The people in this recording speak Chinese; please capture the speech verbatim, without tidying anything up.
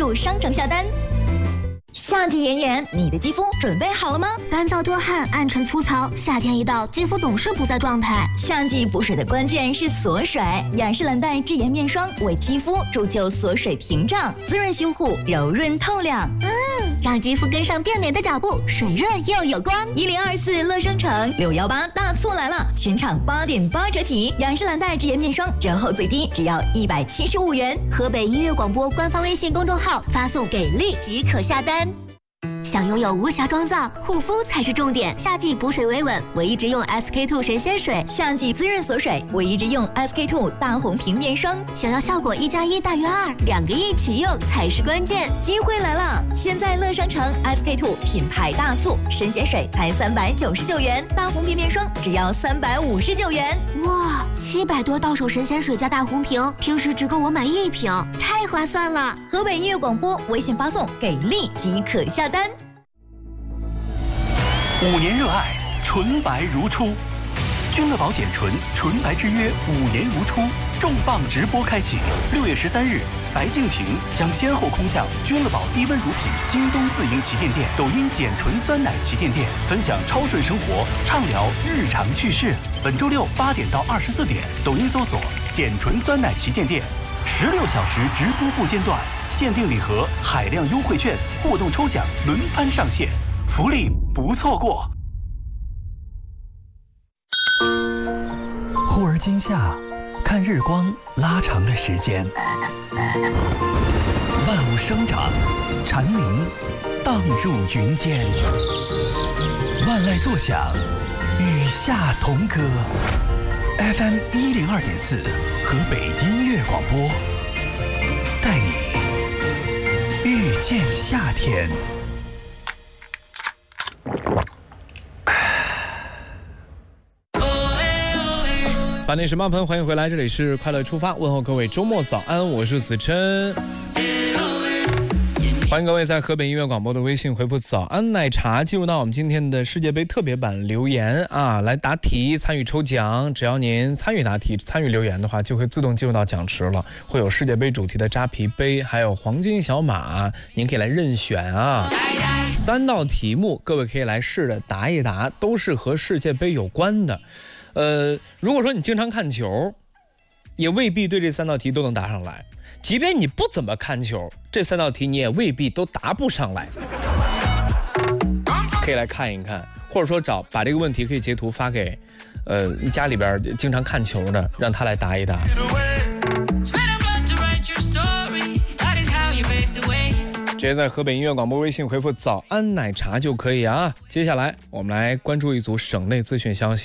K two 商城下单。夏季炎炎，你的肌肤准备好了吗？ 干燥多汗、暗沉粗糙，夏天一到，肌肤总是不在状态。 夏季补水的关键是锁水，雅诗兰黛智妍面霜为肌肤铸就锁水屏障，滋润修护，柔润透亮。 嗯，让肌肤跟上变美的脚步，水润又有光。 一零二四乐商城六幺八大促来了，全场八点八折起，雅诗兰黛智妍面霜折后最低只要一百七十五元。 河北音乐广播官方微信公众号发送给力即可下单。想拥有无瑕妆造，护肤才是重点。夏季补水维稳，我一直用 S K two 神仙水； 夏季滋润锁水，我一直用 S K two 大红瓶面霜。 想要效果一加一大于二，两个一起用才是关键。 机会来了！现在乐商城 S K two 品牌大促，神仙水才三百九十九元，大红瓶面霜只要三百五十九元。 哇，七百多到手神仙水加大红瓶，平时只够我买一瓶，太划算了！ 河北音乐广播微信发送给力即可下单。 五年热爱，纯白如初。君乐宝简纯纯白之约五年如初重磅直播开启。六月十三日，白敬亭将先后空降君乐宝低温乳品京东自营旗舰店、抖音简纯酸奶旗舰店，分享超顺生活，畅聊日常趣事。本周六八点到二十四点，抖音搜索简纯酸奶旗舰店，十六小时直播不间断，限定礼盒、海量优惠券、互动抽奖轮番上线。福利不错过。忽而今夏，看日光拉长了时间，万物生长，蝉鸣荡入云间，万籁作响，与夏同歌。F M 一零二点四，河北音乐广播，带你遇见夏天。 八点十八分，欢迎回来，这里是快乐出发，问候各位周末早安，我是子琛。欢迎各位在河北音乐广播的微信回复早安奶茶，进入到我们今天的世界杯特别版留言啊，来答题参与抽奖。只要您参与答题参与留言的话，就会自动进入到奖池了，会有世界杯主题的扎啤杯，还有黄金小马，您可以来任选啊。三道题目各位可以来试着答一答，都是和世界杯有关的。呃，如果说你经常看球，也未必对这三道题都能答上来。即便你不怎么看球，这三道题你也未必都答不上来。可以来看一看，或者说找把这个问题可以截图发给，呃，家里边经常看球的，让他来答一答。直接在河北音乐广播微信回复早安奶茶就可以啊。接下来我们来关注一组省内资讯消息。